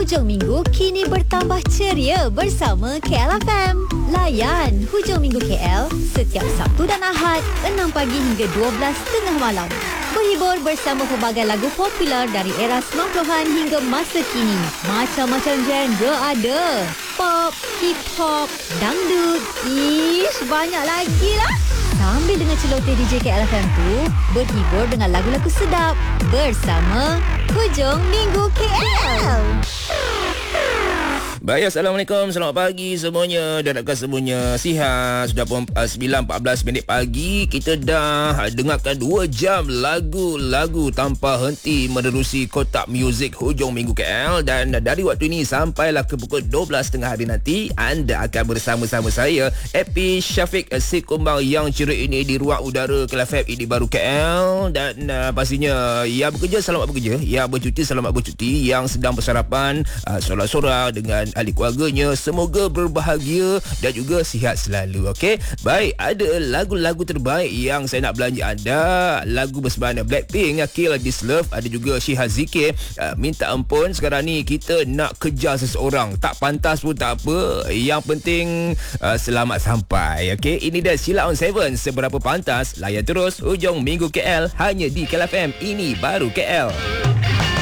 Hujung minggu kini bertambah ceria bersama KLFM. Layan Hujung Minggu KL setiap Sabtu dan Ahad 6 pagi hingga 12 tengah malam. Berhibur bersama pelbagai lagu popular dari era 90-an hingga masa kini. Macam-macam genre ada. Pop, hip-hop, dangdut, banyak lagi lah. Sambil dengan celoteh DJ KLFM tu, berhibur dengan lagu-lagu sedap bersama Hujung Minggu KL. Baik, Assalamualaikum. Selamat pagi semuanya. Dan harapkan semuanya sihat. Sudah pun 9.14 minit pagi. Kita dah dengarkan 2 jam lagu-lagu tanpa henti menerusi kotak muzik Hujung Minggu KL. Dan dari waktu ini sampailah ke pukul 12 tengah hari nanti, anda akan bersama-sama saya, Epi Syafiq si kumbang yang ceria ini di ruang udara KLFM ini baru KL. Dan pastinya yang bekerja selamat bekerja, yang bercuti selamat bercuti, yang sedang bersarapan sorak-sorak dengan ahli keluarganya, semoga berbahagia dan juga sihat selalu. Okey, baik, ada lagu-lagu terbaik yang saya nak belanja anda. Lagu bersama Blackpink, Kill This Love. Ada juga Syihah Zikir, Minta Ampun. Sekarang ni kita nak kejar seseorang, tak pantas pun tak apa, yang penting selamat sampai. Okey, ini dia Sheila on 7. Seberapa pantas? Layan terus Hujung Minggu KL hanya di KLFM. Ini baru KL.